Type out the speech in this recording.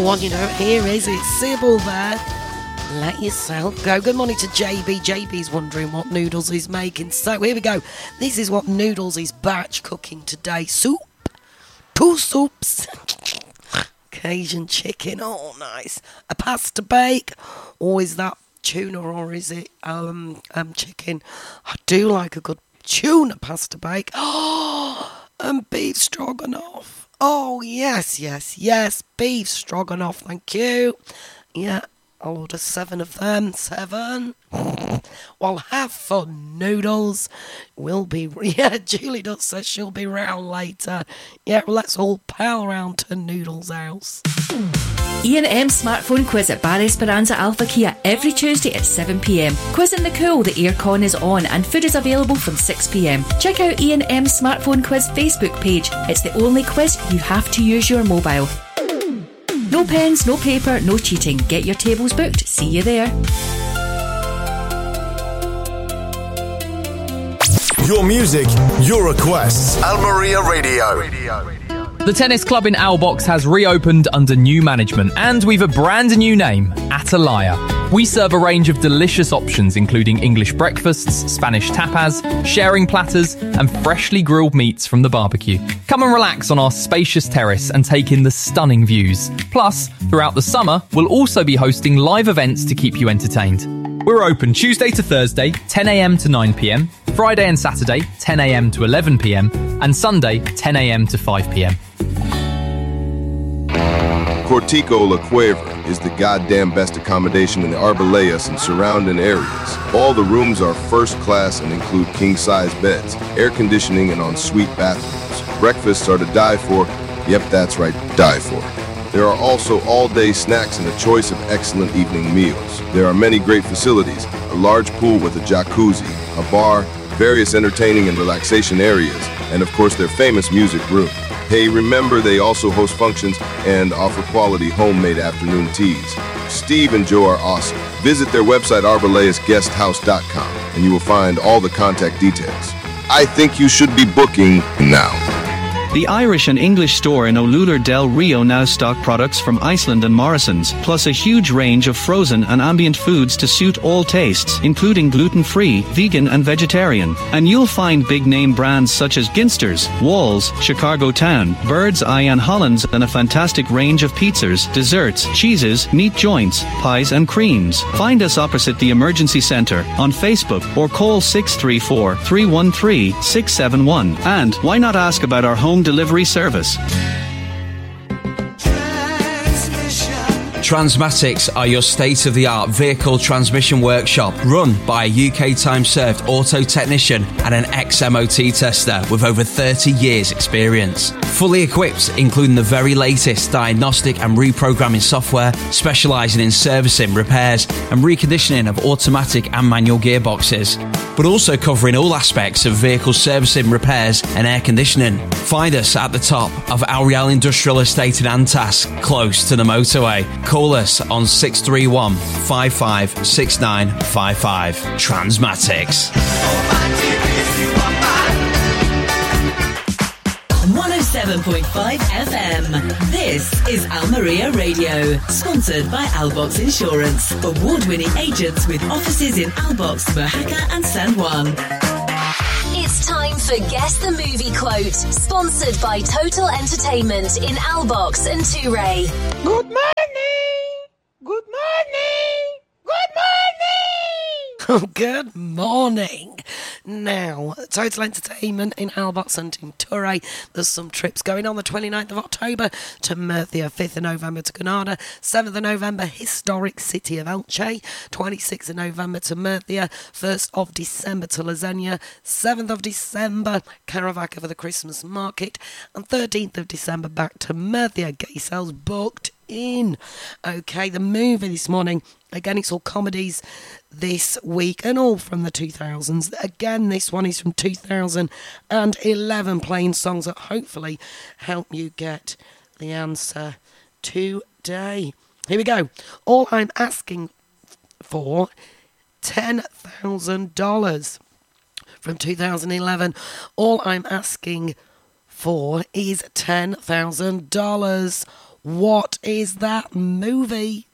one you don't hear, is it? Sybil there. Let yourself go. Good morning to JB. JB's wondering what Noodles he's making. So here we go. This is what Noodles is batch cooking today. Soup. 2 soups. Cajun chicken. Oh, nice. A pasta bake. Or is that tuna or is it chicken? I do like a good tuna pasta bake. Oh, and beef stroganoff. Oh, yes. Beef stroganoff, thank you. Yeah, I'll order 7 of them. 7. Well, have fun, Noodles. Julie does say she'll be round later. Yeah, well, let's all pal round to Noodles' house. E&M Smartphone Quiz at Bar Esperanza Alpha Kia every Tuesday at 7pm. Quiz in the cool, the aircon is on and food is available from 6pm. Check out E&M Smartphone Quiz Facebook page. It's the only quiz you have to use your mobile. No pens, no paper, no cheating. Get your tables booked. See you there. Your music, your requests. Almeria Radio. The tennis club in Albox has reopened under new management, and we've a brand new name, Atalaya. We serve a range of delicious options, including English breakfasts, Spanish tapas, sharing platters, and freshly grilled meats from the barbecue. Come and relax on our spacious terrace and take in the stunning views. Plus, throughout the summer, we'll also be hosting live events to keep you entertained. We're open Tuesday to Thursday, 10am to 9pm, Friday and Saturday, 10am to 11pm, and Sunday, 10am to 5pm. Cortico La Cueva is the goddamn best accommodation in the Arbelayas and surrounding areas. All the rooms are first class and include king-size beds, air conditioning, and ensuite bathrooms. Breakfasts are to die for. Yep, that's right, die for. There are also all-day snacks and a choice of excellent evening meals. There are many great facilities, a large pool with a jacuzzi, a bar, various entertaining and relaxation areas, and of course their famous music room. Hey, remember they also host functions and offer quality homemade afternoon teas. Steve and Joe are awesome. Visit their website arbelayasguesthouse.com and you will find all the contact details. I think you should be booking now. The Irish and English store in Olular del Rio now stock products from Iceland and Morrison's, plus a huge range of frozen and ambient foods to suit all tastes, including gluten-free, vegan and vegetarian. And you'll find big-name brands such as Ginsters, Walls, Chicago Town, Bird's Eye and Hollands, and a fantastic range of pizzas, desserts, cheeses, meat joints, pies and creams. Find us opposite the Emergency Centre on Facebook or call 634-313-671. And why not ask about our home delivery service? Transmatics are your state-of-the-art vehicle transmission workshop run by a UK time-served auto technician and an ex-MOT tester with over 30 years experience. Fully equipped, including the very latest diagnostic and reprogramming software, specialising in servicing, repairs and reconditioning of automatic and manual gearboxes, but also covering all aspects of vehicle servicing, repairs and air conditioning. Find us at the top of Ariel Industrial Estate in Antas, close to the motorway. Call us on 631 556955. Transmatics. 107.5 FM. This is Almeria Radio, sponsored by Albox Insurance. Award-winning agents with offices in Albox, Mojaca and San Juan. It's time for Guess the Movie Quote, sponsored by Total Entertainment in Albox and Touré. Good morning! Good morning! Good morning! Good morning! Now, Total Entertainment in Albox and in Touré. There's some trips going on the 29th of October to Murcia, 5th of November to Granada, 7th of November, historic city of Elche, 26th of November to Murcia, 1st of December to Lasagna, 7th of December, Caravaca for the Christmas market, and 13th of December back to Murcia. Get yourselves booked in. Okay, the movie this morning, again, it's all comedies this week and all from the 2000s. Again, this one is from 2011, playing songs that hopefully help you get the answer today. Here we go. All I'm asking for, $10,000 from 2011. All I'm asking for is $10,000. What is that movie?